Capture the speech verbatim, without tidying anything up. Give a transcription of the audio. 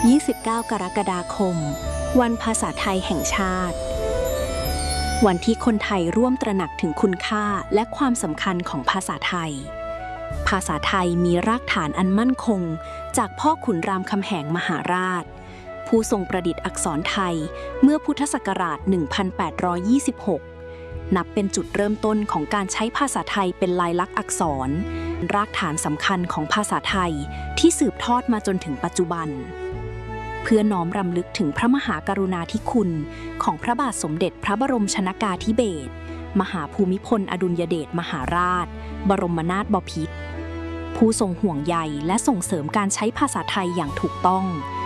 ยี่สิบเก้า กรกฎาคม วันภาษาไทยแห่งชาติ วันที่คนไทยร่วมตระหนักถึงคุณค่าและความสำคัญของภาษาไทย ภาษาไทยมีรากฐานอันมั่นคงจากพ่อขุนรามคำแหงมหาราช ผู้ทรงประดิษฐ์อักษรไทยเมื่อพุทธศักราช หนึ่งพันแปดร้อยยี่สิบหก นับเป็นจุดเริ่มต้นของการใช้ภาษาไทยเป็นลายลักษณ์อักษร รากฐานสำคัญของภาษาไทยที่สืบทอดมาจนถึงปัจจุบัน เพื่อน้อมรำลึกถึงพระมหากรุณาธิคุณของพระบาทสมเด็จพระบรมชนกาธิเบศรมหาภูมิพลอดุลยเดชมหาราช บรมนาถบพิตรผู้ทรงห่วงใยและส่งเสริมการใช้ภาษาไทยอย่างถูกต้อง